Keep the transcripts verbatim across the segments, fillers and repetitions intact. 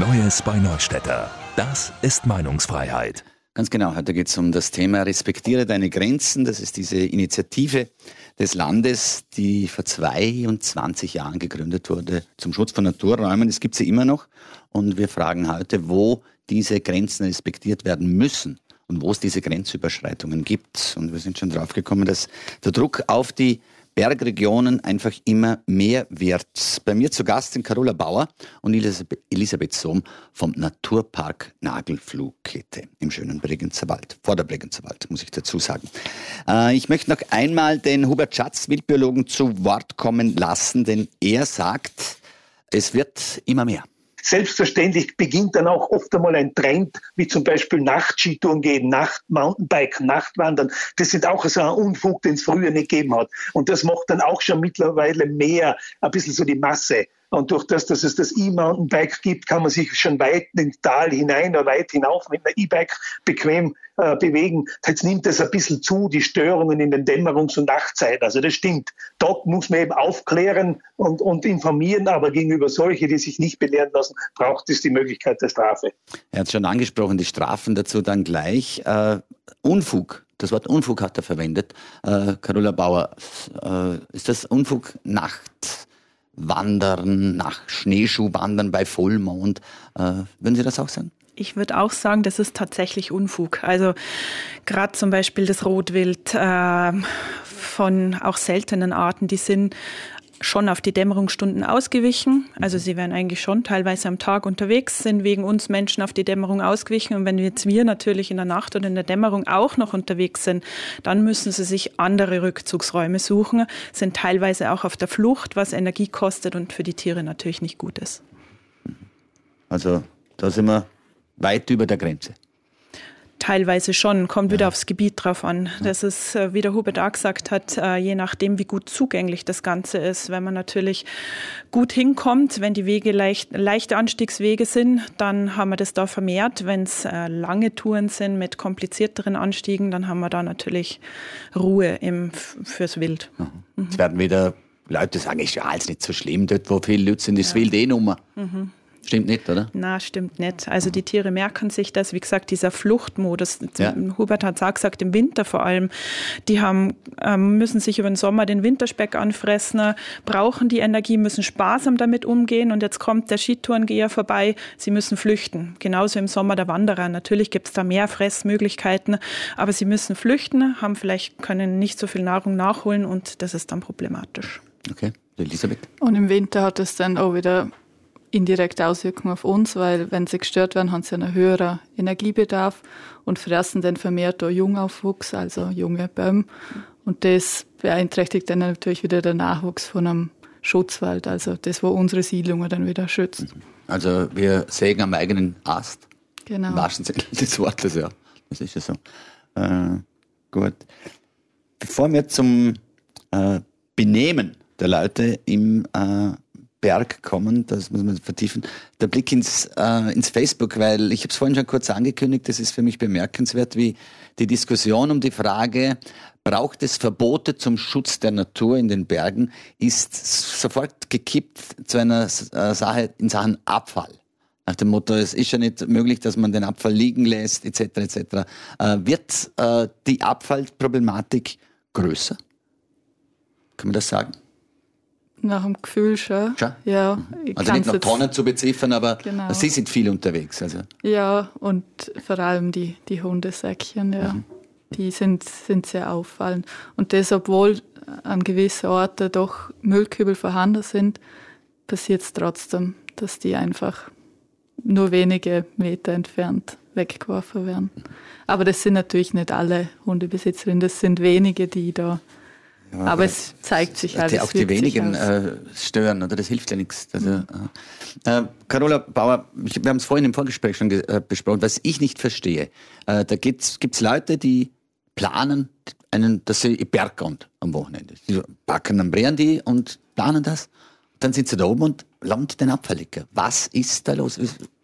Neues bei Neustädter. Das ist Meinungsfreiheit. Ganz genau, heute geht es um das Thema Respektiere deine Grenzen. Das ist diese Initiative des Landes, die vor zweiundzwanzig Jahren gegründet wurde zum Schutz von Naturräumen. Es gibt sie immer noch. Und wir fragen heute, wo diese Grenzen respektiert werden müssen und wo es diese Grenzüberschreitungen gibt. Und wir sind schon drauf gekommen, dass der Druck auf die Bergregionen einfach immer mehr wird. Bei mir zu Gast sind Carola Bauer und Elisabeth Sohm vom Naturpark Nagelfluhkette im schönen Bregenzer Wald, vor der Bregenzer Wald, muss ich dazu sagen. Äh, ich möchte noch einmal den Hubert Schatz, Wildbiologen, zu Wort kommen lassen, denn er sagt, es wird immer mehr. Selbstverständlich beginnt dann auch oft einmal ein Trend, wie zum Beispiel Nacht-Skitouren gehen, Nacht-Mountainbiken, Nachtwandern. Das sind auch so ein Unfug, den es früher nicht gegeben hat. Und das macht dann auch schon mittlerweile mehr, ein bisschen so die Masse. Und durch das, dass es das E-Mountainbike gibt, kann man sich schon weit ins Tal hinein oder weit hinauf mit einer E-Bike bequem äh, bewegen. Jetzt nimmt das ein bisschen zu, die Störungen in den Dämmerungs- und Nachtzeiten. Also das stimmt. Dort muss man eben aufklären und, und informieren, aber gegenüber solchen, die sich nicht belehren lassen, braucht es die Möglichkeit der Strafe. Er hat es schon angesprochen, die Strafen dazu dann gleich. Äh, Unfug. Das Wort Unfug hat er verwendet. Äh, Carola Bauer, äh, ist das Unfug Nacht? Wandern, nach Schneeschuhwandern bei Vollmond. Äh, würden Sie das auch sagen? Ich würde auch sagen, das ist tatsächlich Unfug. Also gerade zum Beispiel das Rotwild äh, von auch seltenen Arten, die sind schon auf die Dämmerungsstunden ausgewichen. Also sie wären eigentlich schon teilweise am Tag unterwegs, sind wegen uns Menschen auf die Dämmerung ausgewichen. Und wenn jetzt wir natürlich in der Nacht oder in der Dämmerung auch noch unterwegs sind, dann müssen sie sich andere Rückzugsräume suchen, sind teilweise auch auf der Flucht, was Energie kostet und für die Tiere natürlich nicht gut ist. Also da sind wir weit über der Grenze. Teilweise schon, kommt wieder ja. aufs Gebiet drauf an. Das ist, wie der Hubert auch gesagt hat, je nachdem, wie gut zugänglich das Ganze ist. Wenn man natürlich gut hinkommt, wenn die Wege leicht, leichte Anstiegswege sind, dann haben wir das da vermehrt. Wenn es lange Touren sind mit komplizierteren Anstiegen, dann haben wir da natürlich Ruhe im, fürs Wild. Mhm. Jetzt werden wieder Leute sagen, ist ja alles nicht so schlimm, dort wo viele Leute sind, ist ja. Wild eh Nummer. Mhm. Stimmt nicht, oder? Na, stimmt nicht. Also die Tiere merken sich das, wie gesagt, dieser Fluchtmodus. Ja. Hubert hat es auch gesagt, im Winter vor allem. Die haben, ähm, müssen sich über den Sommer den Winterspeck anfressen, brauchen die Energie, müssen sparsam damit umgehen. Und jetzt kommt der Skitourengeher vorbei, sie müssen flüchten. Genauso im Sommer der Wanderer. Natürlich gibt es da mehr Fressmöglichkeiten, aber sie müssen flüchten, haben vielleicht, können nicht so viel Nahrung nachholen und das ist dann problematisch. Okay, Elisabeth. Und im Winter hat es dann auch wieder indirekte Auswirkungen auf uns, weil wenn sie gestört werden, haben sie einen höheren Energiebedarf und fressen dann vermehrt auch Jungaufwuchs, also junge Bäume. Und das beeinträchtigt dann natürlich wieder den Nachwuchs von einem Schutzwald, also das, wo unsere Siedlungen dann wieder schützt. Also wir sägen am eigenen Ast. Genau. Im wahrsten Sinne des Wortes, ja. Das ist ja so. Äh, gut. Bevor wir zum äh, Benehmen der Leute im äh, Berg kommen, das muss man vertiefen. Der Blick ins, äh, ins Facebook, weil ich habe es vorhin schon kurz angekündigt, das ist für mich bemerkenswert, wie die Diskussion um die Frage, braucht es Verbote zum Schutz der Natur in den Bergen, ist sofort gekippt zu einer äh, Sache in Sachen Abfall. Nach dem Motto, es ist ja nicht möglich, dass man den Abfall liegen lässt, et cetera et cetera. Äh, wird äh, die Abfallproblematik größer? Kann man das sagen? Nach dem Gefühl schon. schon? Ja, ich also nicht nach Tonnen zu beziffern, aber genau. Sie sind viel unterwegs. Also. Ja, und vor allem die, die Hundesäckchen, ja. Mhm. Die sind, sind sehr auffallend. Und das, obwohl an gewissen Orten doch Müllkübel vorhanden sind, passiert es trotzdem, dass die einfach nur wenige Meter entfernt weggeworfen werden. Aber das sind natürlich nicht alle Hundebesitzerinnen, das sind wenige, die da. Ja, aber, aber es zeigt sich halt. Die, auch die wenigen äh, stören, oder? Das hilft ja nichts. Also, mhm. äh, Carola Bauer, wir haben es vorhin im Vorgespräch schon ge- äh, besprochen, was ich nicht verstehe. Äh, da gibt es Leute, die planen, einen, dass sie in den Berg gehen am Wochenende. Die packen einen Brandy und planen das. Dann sind sie da oben und landen den Abfall liegen. Was ist da los?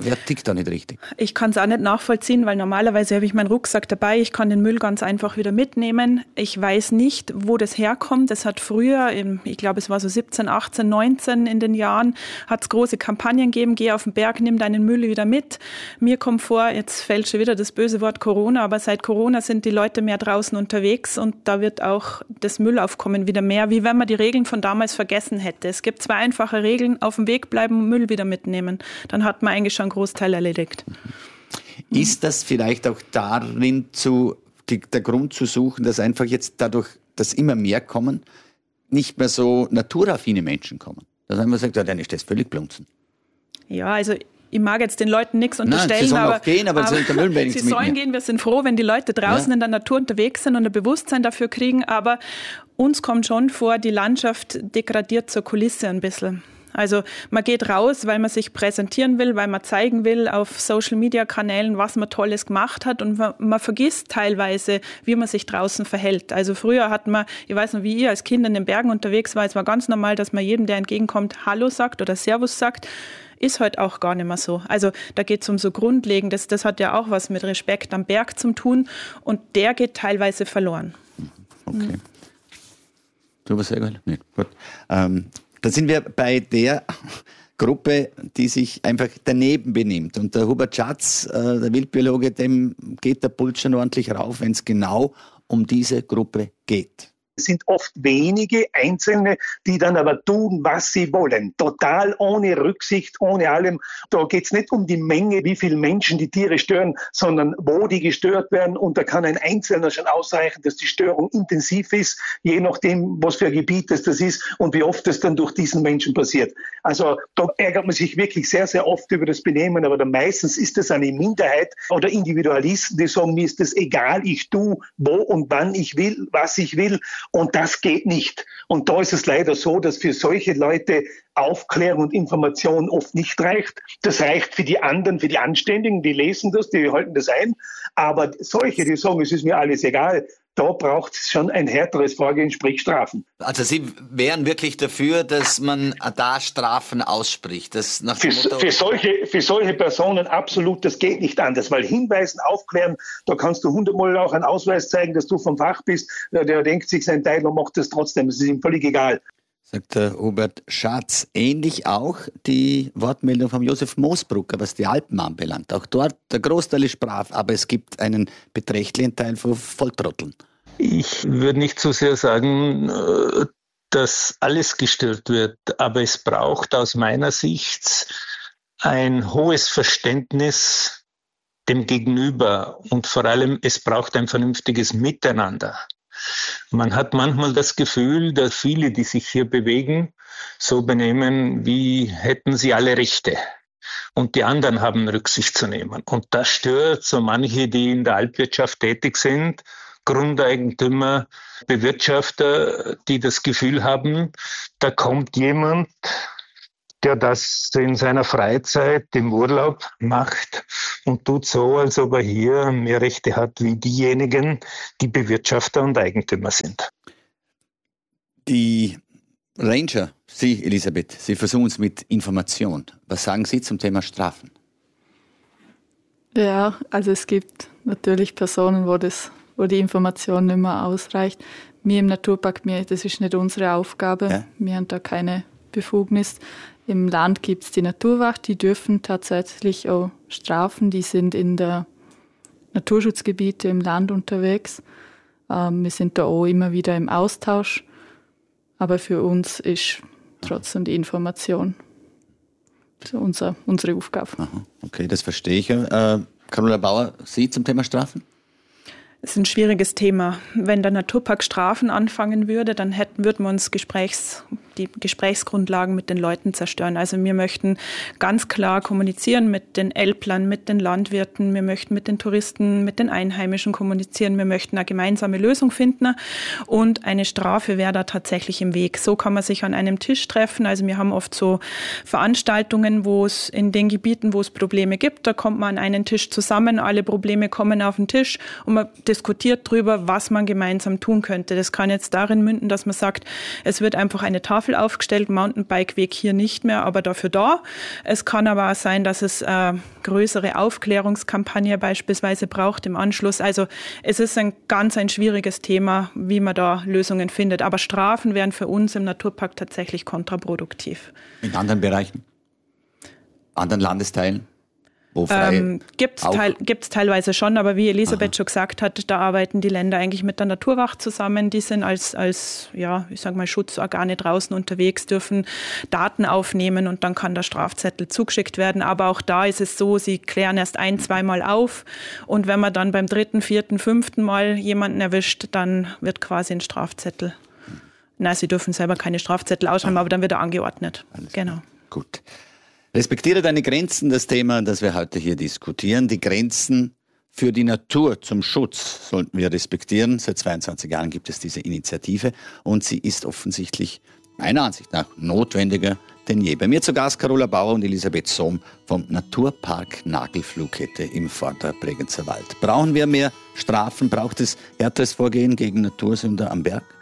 wer tickt da nicht richtig? Ich kann es auch nicht nachvollziehen, weil normalerweise habe ich meinen Rucksack dabei. Ich kann den Müll ganz einfach wieder mitnehmen. Ich weiß nicht, wo das herkommt. Das hat früher, ich glaube, es war so siebzehn, achtzehn, neunzehn in den Jahren, hat es große Kampagnen gegeben. Geh auf den Berg, nimm deinen Müll wieder mit. Mir kommt vor, jetzt fällt schon wieder das böse Wort Corona, aber seit Corona sind die Leute mehr draußen unterwegs und da wird auch das Müllaufkommen wieder mehr, wie wenn man die Regeln von damals vergessen hätte. Es gibt zwei einfache Regeln: auf dem Weg bleiben, Müll wieder mitnehmen. Dann hat man eigentlich schon einen Großteil erledigt. Ist das vielleicht auch darin zu, die, der Grund zu suchen, dass einfach jetzt dadurch, dass immer mehr kommen, nicht mehr so naturaffine Menschen kommen? Dass man sagt, ja, dann ist das völlig blunzen. Ja, also ich mag jetzt den Leuten nichts unterstellen, Nein, sie sollen aber, auch gehen, aber, aber der Müll sie sollen mitnehmen. gehen. Wir sind froh, wenn die Leute draußen ja. in der Natur unterwegs sind und ein Bewusstsein dafür kriegen, aber uns kommt schon vor, die Landschaft degradiert zur Kulisse ein bisschen. Also man geht raus, weil man sich präsentieren will, weil man zeigen will auf Social-Media-Kanälen, was man Tolles gemacht hat, und man, man vergisst teilweise, wie man sich draußen verhält. Also früher hat man, ich weiß noch, wie ich als Kind in den Bergen unterwegs war, es war ganz normal, dass man jedem, der entgegenkommt, Hallo sagt oder Servus sagt. Ist heute auch gar nicht mehr so. Also da geht es um so Grundlegendes, das hat ja auch was mit Respekt am Berg zu tun und der geht teilweise verloren. Okay. Mhm. Du warst sehr gut? Nee, gut. Ähm, da sind wir bei der Gruppe, die sich einfach daneben benimmt. Und der Hubert Schatz, äh, der Wildbiologe, dem geht der Puls schon ordentlich rauf, wenn es genau um diese Gruppe geht. Es sind oft wenige Einzelne, die dann aber tun, was sie wollen. Total ohne Rücksicht, ohne allem. Da geht es nicht um die Menge, wie viele Menschen die Tiere stören, sondern wo die gestört werden. Und da kann ein Einzelner schon ausreichen, dass die Störung intensiv ist, je nachdem, was für ein Gebiet das, das ist und wie oft das dann durch diesen Menschen passiert. Also da ärgert man sich wirklich sehr, sehr oft über das Benehmen, aber dann meistens ist das eine Minderheit oder Individualisten, die sagen, mir ist das egal, ich tue, wo und wann ich will, was ich will. Und das geht nicht. Und da ist es leider so, dass für solche Leute Aufklärung und Information oft nicht reicht. Das reicht für die anderen, für die Anständigen, die lesen das, die halten das ein. Aber solche, die sagen, es ist mir alles egal, da braucht es schon ein härteres Vorgehen, sprich Strafen. Also Sie wären wirklich dafür, dass man da Strafen ausspricht? Das nach für, für, solche, für solche Personen absolut, das geht nicht anders, weil hinweisen, aufklären, da kannst du hundertmal auch einen Ausweis zeigen, dass du vom Fach bist, der denkt sich sein Teil und macht das trotzdem, das ist ihm völlig egal. Sagt der Hubert Schatz. Ähnlich auch die Wortmeldung von Josef Moosbrucker, was die Alpen anbelangt. Auch dort, der Großteil ist brav, aber es gibt einen beträchtlichen Teil von Volltrotteln. Ich würde nicht so sehr sagen, dass alles gestört wird, aber es braucht aus meiner Sicht ein hohes Verständnis dem Gegenüber und vor allem, es braucht ein vernünftiges Miteinander. Man hat manchmal das Gefühl, dass viele, die sich hier bewegen, so benehmen, wie hätten sie alle Rechte. Und die anderen haben Rücksicht zu nehmen. Und das stört so manche, die in der Alpwirtschaft tätig sind, Grundeigentümer, Bewirtschafter, die das Gefühl haben, da kommt jemand, der das in seiner Freizeit im Urlaub macht und tut so, als ob er hier mehr Rechte hat wie diejenigen, die Bewirtschafter und Eigentümer sind. Die Ranger, Sie, Elisabeth, Sie versuchen es mit Information. Was sagen Sie zum Thema Strafen? Ja, also es gibt natürlich Personen, wo, das, wo die Information nicht mehr ausreicht. Wir im Naturpark, wir, das ist nicht unsere Aufgabe. Ja. Wir haben da keine Befugnis. Im Land gibt es die Naturwacht, die dürfen tatsächlich auch strafen. Die sind in der Naturschutzgebiete im Land unterwegs. Ähm, wir sind da auch immer wieder im Austausch. Aber für uns ist trotzdem die Information so unser, unsere Aufgabe. Aha, okay, das verstehe ich. Äh, Carola Bauer, Sie zum Thema Strafen? Es ist ein schwieriges Thema. Wenn der Naturpark Strafen anfangen würde, dann hätten, würden wir uns Gesprächs, die Gesprächsgrundlagen mit den Leuten zerstören. Also wir möchten ganz klar kommunizieren mit den Elblern, mit den Landwirten, wir möchten mit den Touristen, mit den Einheimischen kommunizieren, wir möchten eine gemeinsame Lösung finden und eine Strafe wäre da tatsächlich im Weg. So kann man sich an einem Tisch treffen. Also wir haben oft so Veranstaltungen, wo es in den Gebieten, wo es Probleme gibt, da kommt man an einen Tisch zusammen, alle Probleme kommen auf den Tisch und man diskutiert darüber, was man gemeinsam tun könnte. Das kann jetzt darin münden, dass man sagt, es wird einfach eine Tafel Tafel aufgestellt, Mountainbike-Weg hier nicht mehr, aber dafür da. Es kann aber auch sein, dass es äh, größere Aufklärungskampagne beispielsweise braucht im Anschluss. Also es ist ein ganz ein schwieriges Thema, wie man da Lösungen findet. Aber Strafen wären für uns im Naturpark tatsächlich kontraproduktiv. In anderen Bereichen? Anderen Landesteilen? Ähm, Gibt es teil, teilweise schon, aber wie Elisabeth Aha. schon gesagt hat, da arbeiten die Länder eigentlich mit der Naturwacht zusammen. Die sind als, als ja, ich sag mal, Schutzorgane draußen unterwegs, dürfen Daten aufnehmen und dann kann der Strafzettel zugeschickt werden. Aber auch da ist es so, sie klären erst ein-, zweimal auf und wenn man dann beim dritten, vierten, fünften Mal jemanden erwischt, dann wird quasi ein Strafzettel. Nein, sie dürfen selber keine Strafzettel ausschreiben, aber dann wird er angeordnet. Alles genau. Klar. Gut. Respektiere deine Grenzen, das Thema, das wir heute hier diskutieren. Die Grenzen für die Natur zum Schutz sollten wir respektieren. Seit zweiundzwanzig Jahren gibt es diese Initiative und sie ist offensichtlich meiner Ansicht nach notwendiger denn je. Bei mir zu Gast Carola Bauer und Elisabeth Sohm vom Naturpark Nagelfluhkette im Vorderbregenzer Wald. Brauchen wir mehr Strafen? Braucht es härteres Vorgehen gegen Natursünder am Berg?